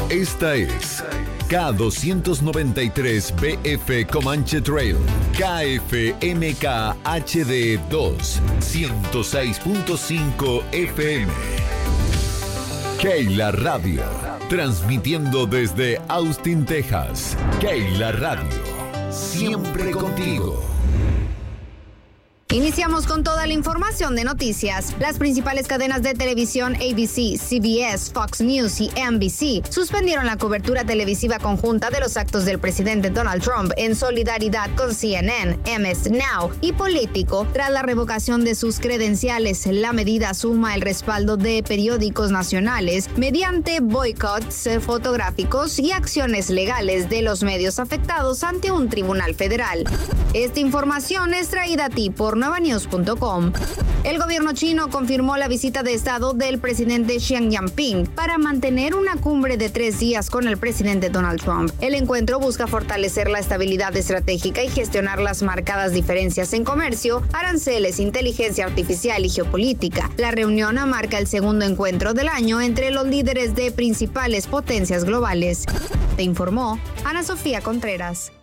Esta es K293BF Comanche Trail, KFMK HD 2, 106.5 FM. Keila Radio, transmitiendo desde Austin, Texas. Keila Radio, siempre contigo. Iniciamos con toda la información de noticias. Las principales cadenas de televisión ABC, CBS, Fox News y NBC suspendieron la cobertura televisiva conjunta de los actos del presidente Donald Trump en solidaridad con CNN, MS Now y Político tras la revocación de sus credenciales. La medida suma el respaldo de periódicos nacionales mediante boicots fotográficos y acciones legales de los medios afectados ante un tribunal federal. Esta información es traída a ti por nuevanews.com. El gobierno chino confirmó la visita de Estado del presidente Xi Jinping para mantener una cumbre de 3 días con el presidente Donald Trump. El encuentro busca fortalecer la estabilidad estratégica y gestionar las marcadas diferencias en comercio, aranceles, inteligencia artificial y geopolítica. La reunión marca el segundo encuentro del año entre los líderes de principales potencias globales. Te informó Ana Sofía Contreras.